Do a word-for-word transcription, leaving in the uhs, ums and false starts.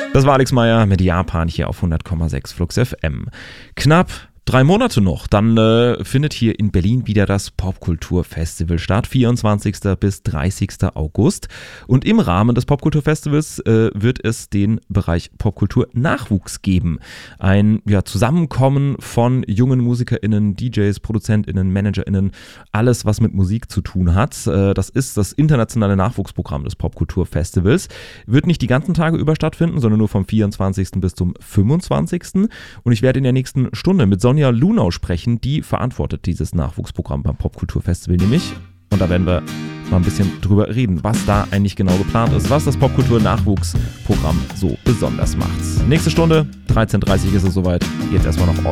Das war Alex Meyer mit Japan hier auf hundert Komma sechs Flux F M. Knapp drei Monate noch, dann äh, findet hier in Berlin wieder das Popkulturfestival statt, vierundzwanzigsten bis dreißigsten August. Und im Rahmen des Popkulturfestivals äh, wird es den Bereich Popkultur Nachwuchs geben. Ein ja, Zusammenkommen von jungen MusikerInnen, D Js, ProduzentInnen, ManagerInnen, alles, was mit Musik zu tun hat. Äh, das ist das internationale Nachwuchsprogramm des Popkulturfestivals. Wird nicht die ganzen Tage über stattfinden, sondern nur vom vierundzwanzigsten bis zum fünfundzwanzigsten Und ich werde in der nächsten Stunde mit Sonja Lunau sprechen, die verantwortet dieses Nachwuchsprogramm beim Popkulturfestival nämlich. Und da werden wir mal ein bisschen drüber reden, was da eigentlich genau geplant ist, was das Popkultur-Nachwuchsprogramm so besonders macht. Nächste Stunde, dreizehn Uhr dreißig ist es soweit. Jetzt erstmal noch aus.